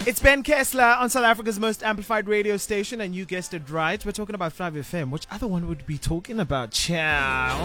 It's Ben Kessler on South Africa's most amplified radio station, and you guessed it right. We're talking about 5FM. Which other one would we be talking about? Ciao.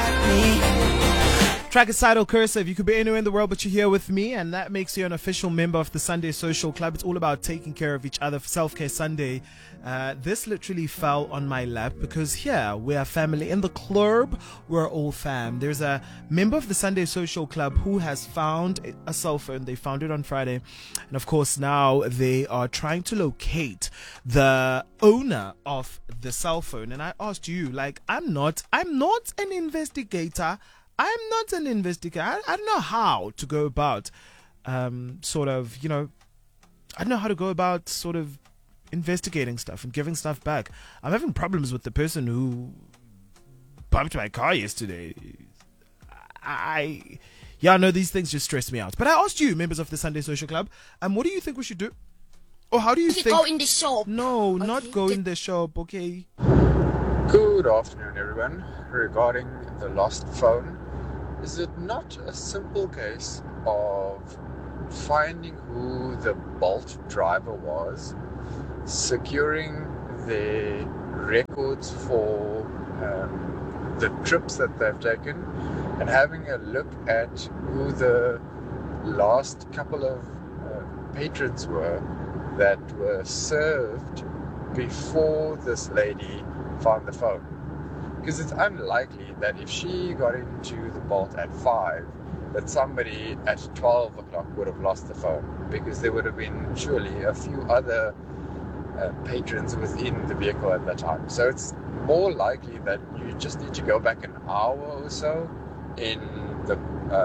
Track is Sidle Cursive. You could be anywhere in the world, but you're here with me, and that makes you an official member of the Sunday Social Club. It's all about taking care of each other for Self-Care Sunday. This literally fell on my lap because here we are family. In the club, we're all fam. There's a member of the Sunday Social Club who has found a cell phone. They found it on Friday. And of course, now they are trying to locate the owner of the cell phone. And I asked you, like, I'm not an investigator. I'm not an investigator. I don't know how to go about, I don't know how to go about sort of investigating stuff and giving stuff back. I'm having problems with the person who bumped my car yesterday. These things just stress me out. But I asked you, members of the Sunday Social Club, what do you think we should do? Or how do you think? Go in the shop. No, Okay. not go in the shop, okay? Good afternoon, everyone. Regarding the lost phone, is it not a simple case of finding who the Bolt driver was, securing their records for the trips that they've taken, and having a look at who the last couple of patrons were that were served before this lady found the phone? Because it's unlikely that if she got into the Bolt at 5, that somebody at 12 o'clock would have lost the phone, because there would have been surely a few other patrons within the vehicle at that time. So it's more likely that you just need to go back an hour or so in the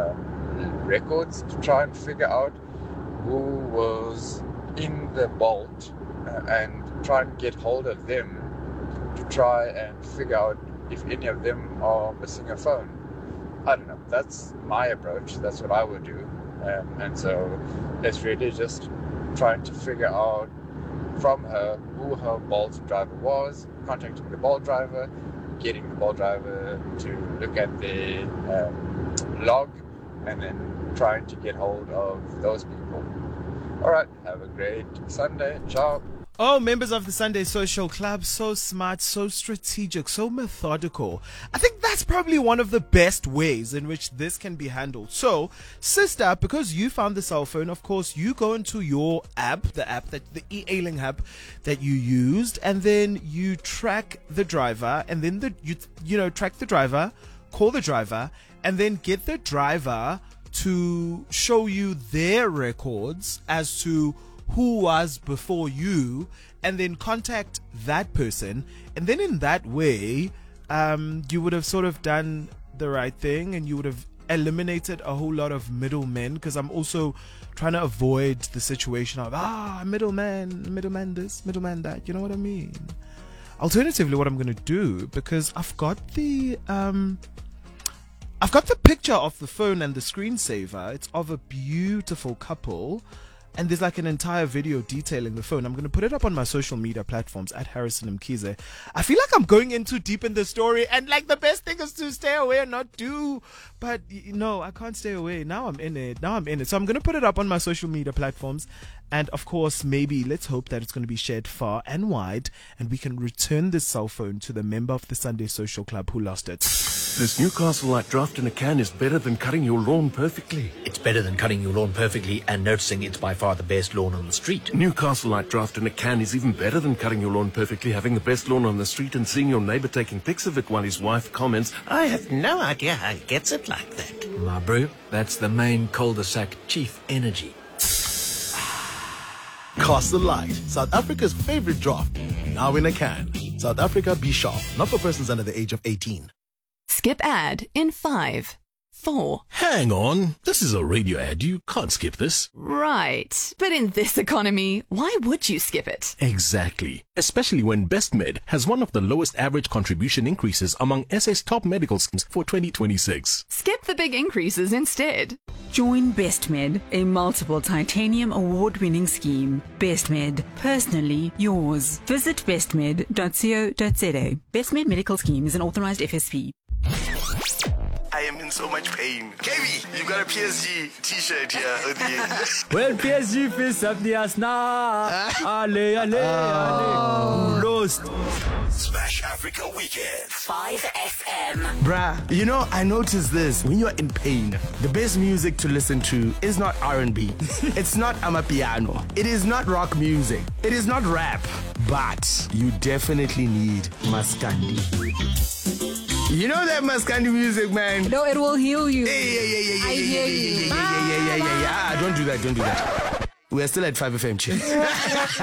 records to try and figure out who was in the Bolt and try and get hold of them to try and figure out if any of them are missing a phone. I don't know. That's my approach. That's what I would do. And so it's really just trying to figure out from her who her Bolt driver was, contacting the Bolt driver, getting the Bolt driver to look at the log, and then trying to get hold of those people. All right. Have a great Sunday. Ciao. Oh, members of the Sunday Social Club, so smart, so strategic, so methodical. I think that's probably one of the best ways in which this can be handled. So, sister, because you found the cell phone, of course, you go into your app, the e-hailing app that you used, and then you track the driver, and then you track the driver, call the driver, and then get the driver to show you their records as to who was before you, and then contact that person. And then in that way, you would have sort of done the right thing, and you would have eliminated a whole lot of middlemen, because I'm also trying to avoid the situation of middleman this, middleman that, you know what I mean? Alternatively, what I'm going to do, because I've got the picture of the phone and the screensaver. It's of a beautiful couple, and there's like an entire video detailing the phone. I'm going to put it up on my social media platforms at Harrison Mkhize. I feel like I'm going in too deep in the story, and like the best thing is to stay away and not do. But no, I can't stay away. Now I'm in it. So I'm going to put it up on my social media platforms. And of course, maybe let's hope that it's going to be shared far and wide, and we can return this cell phone to the member of the Sunday Social Club who lost it. This Newcastle Light Draft in a can is better than cutting your lawn perfectly. It's better than cutting your lawn perfectly and noticing it's by far the best lawn on the street. Newcastle Light Draft in a can is even better than cutting your lawn perfectly, having the best lawn on the street and seeing your neighbour taking pics of it while his wife comments, "I have no idea how he gets it like that." My bro, that's the main cul-de-sac chief energy. Castle Light, South Africa's favorite draft. Now in a can. South Africa, be sharp. Not for persons under the age of 18. Skip ad in 5, 4. Hang on. This is a radio ad. You can't skip this. Right. But in this economy, why would you skip it? Exactly. Especially when BestMed has one of the lowest average contribution increases among SA's top medical schemes for 2026. Skip the big increases instead. Join BestMed, a multiple titanium award-winning scheme. BestMed, personally yours. Visit bestmed.co.za. BestMed Medical Scheme is an authorized FSP. I am in so much pain. KB, you got a PSG t-shirt here at the end. Well, PSG fist up the asna. Ale, ale, ale. Lost. Smash Africa Weekend. 5FM. Bruh, you know, I noticed this. When you're in pain, the best music to listen to is not R&B. It's not amapiano. It is not rock music. It is not rap. But you definitely need Maskandi. You know that Maskandi music, man? No, it will heal you. Yeah. Don't do that. We're still at 5FM, chill.